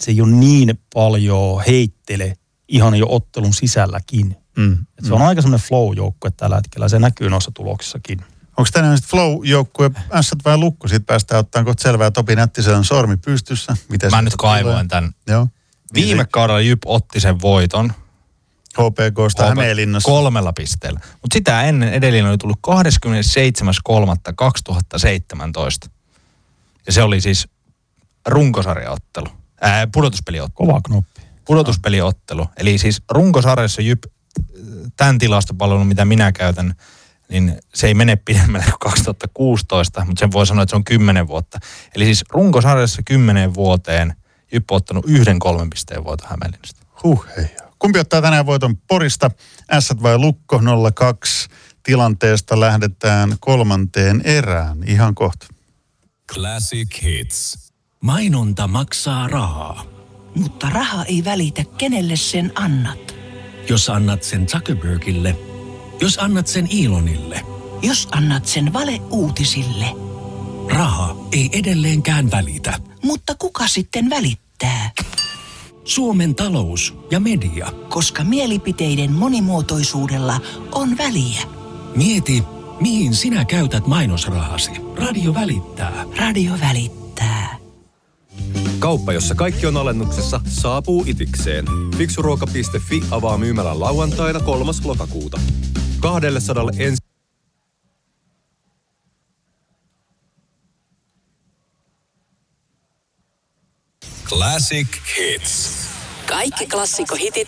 että se ei ole niin paljon heittele ihan jo ottelun sisälläkin. Se on aika semmoinen flow-joukkue tällä hetkellä, se näkyy noissa tuloksissakin. Onko tänään sitten flow-joukkue Ässät vai Lukko? Sitten päästään ottaan kohta selvää. Topi Nättisellä on sormi pystyssä. Mä nyt kaivoin tämän. Joo. Viime kaudella Jyp otti sen voiton. HPK:sta Hämeenlinnassa. 3 pisteellä. Mutta sitä ennen edellinen oli tullut 27.3.2017. Ja se oli siis runkosarjaottelu. Pudotuspeliottelu. Kova knoppi. Pudotuspeliottelu. Eli siis runkosarjassa Jyp, tämän tilastopalvelun, mitä minä käytän, niin se ei mene pidemmälle kuin 2016, mutta sen voi sanoa, että se on 10 vuotta. Eli siis runkosarjassa 10 vuoteen Jyp on ottanut 1 3 pisteen voiton Hämeenlinnasta. Hei. Kumpi ottaa tänään voiton Porista? Ässät vai Lukko 0-2. Tilanteesta lähdetään 3. erään ihan kohta. Classic Hits. Mainonta maksaa rahaa. Mutta raha ei välitä, kenelle sen annat. Jos annat sen Zuckerbergille, jos annat sen Elonille, Jos annat sen valeuutisille. raha ei edelleenkään välitä. Mutta kuka sitten välittää? Suomen talous ja media. Koska mielipiteiden monimuotoisuudella on väliä. Mieti, mihin sinä käytät mainosrahasi. Radio välittää. Radio välittää. Kauppa, jossa kaikki on alennuksessa, saapuu itikseen. Fiksuruoka.fi avaa myymälän lauantaina 3. lokakuuta. 200 Classic Hits. Kaikki klassikkohitit